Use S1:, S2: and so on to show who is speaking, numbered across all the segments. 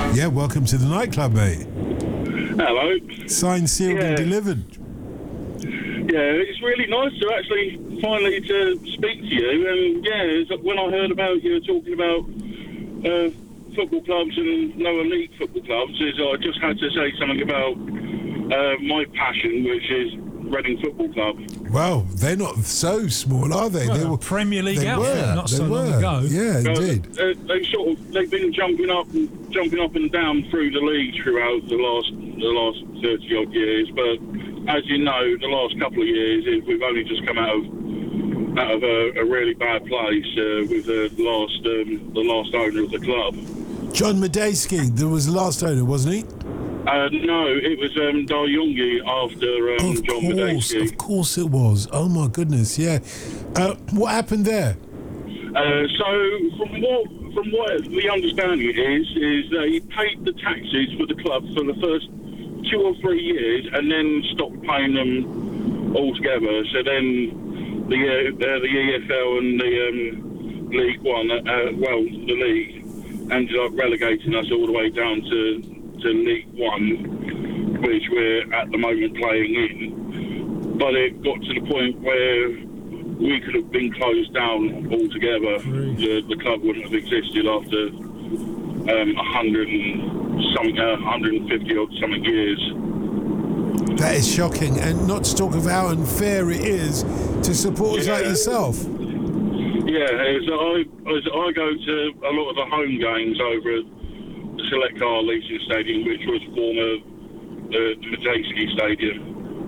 S1: Yeah, welcome to the nightclub, mate.
S2: Hello.
S1: Signed, sealed and delivered.
S2: Yeah, it's really nice to actually finally to speak to you. And when I heard about you talking about football clubs and lower league football clubs, I just had to say something about my passion, which is Reading Football Club.
S1: Well, they're not so small, are they?
S3: Well,
S1: they were
S3: Premier League outfit, not so long ago.
S1: Yeah, indeed.
S2: They've been jumping up and down through the league throughout the last 30 odd years. But as you know, the last couple of years we've only just come out of a really bad place with the last owner of the club.
S1: John Medeski, there was the last owner, wasn't he?
S2: No, it was Daryungi after John Medeski.
S1: Of course it was. Oh my goodness, yeah. What happened there?
S2: So from what the understanding is that he paid the taxes for the club for the first 2 or 3 years and then stopped paying them altogether. So then the EFL and the League One, the league ended up relegating us all the way down to League One, which we're at the moment playing in. But it got to the point where we could have been closed down altogether. The club wouldn't have existed after 150 odd something years.
S1: That is shocking, and not to talk of how unfair it is to supporters like yourself.
S2: Yeah, as I go to a lot of the home games over at the Select Car Leasing Stadium, which was former the Medeski Stadium.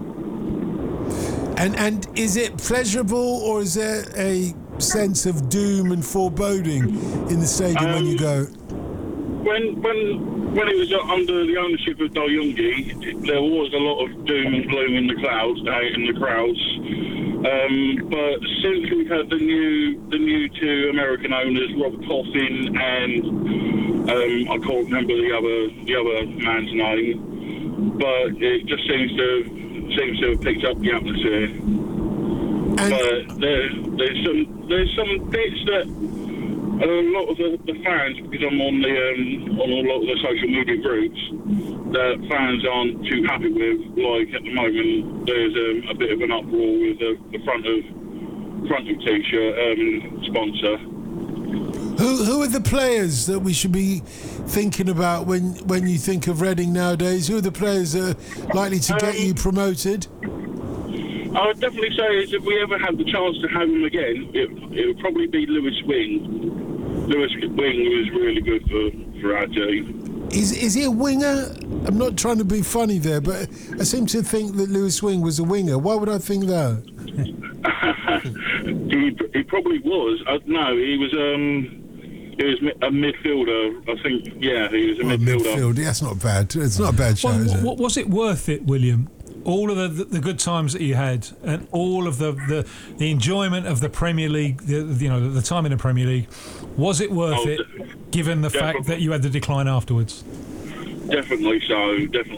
S1: And is it pleasurable, or is there a sense of doom and foreboding in the stadium when you go?
S2: When it was under the ownership of Daryungi, there was a lot of doom and gloom in the crowds. But since we've had the new 2 American owners, Rob Coffin and I can't remember the other man's name, but it just seems to have picked up the atmosphere. But there's some bits that a lot of the fans, because I'm on a lot of the social media groups, that fans aren't too happy with. Like at the moment, there's a bit of an uproar with the front of T-shirt sponsor.
S1: Who are the players that we should be thinking about when you think of Reading nowadays? Who are the players that are likely to get you promoted?
S2: I would definitely say is if we ever had the chance to have him again, it would probably be Lewis Wing. Lewis Wing was really good for our team.
S1: Is he a winger? I'm not trying to be funny there, but I seem to think that Lewis Wing was a winger. Why would I think that?
S2: He probably was. No, he was a midfielder. I think, yeah, he was a midfielder.
S1: That's not bad. It's not a bad show, is it?
S3: Was it worth it, William? All of the good times that you had, and all of the enjoyment of the Premier League, the time in the Premier League, was it worth it, given the fact that you had the decline afterwards?
S2: Definitely so.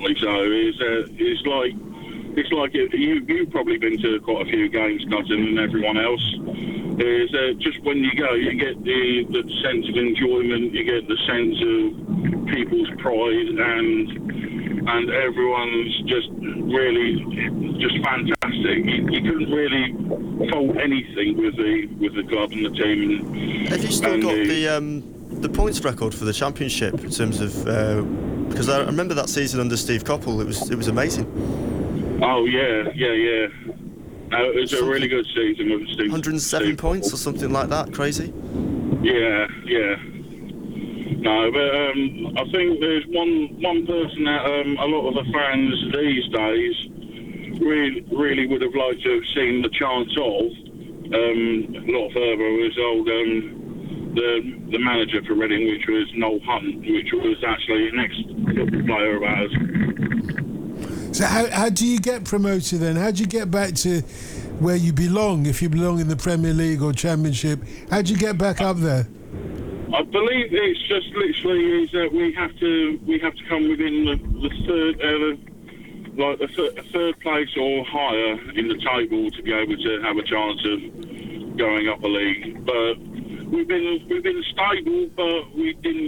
S2: It's like you've probably been to quite a few games, Cousin, and everyone else. Just when you go, you get the sense of enjoyment, you get the sense of people's pride, and everyone's just really just fantastic. You couldn't really fault anything with the club and the team.
S4: Have you still got the points record for the Championship in terms of? Because I remember that season under Steve Coppell, it was amazing.
S2: Oh yeah. It was a really good season with Steve.
S4: 107 points or something like that, crazy.
S2: Yeah. No, but I think there's one person that a lot of the fans these days really would have liked to have seen the chance of a lot further was the manager for Reading, which was Noel Hunt, which was actually an ex-football player of ours.
S1: So how do you get promoted then? How do you get back to where you belong, if you belong in the Premier League or Championship? How do you get back up there?
S2: I believe it's just literally is that we have to come within the third place or higher in the table to be able to have a chance of going up a league. But we've been stable, but we didn't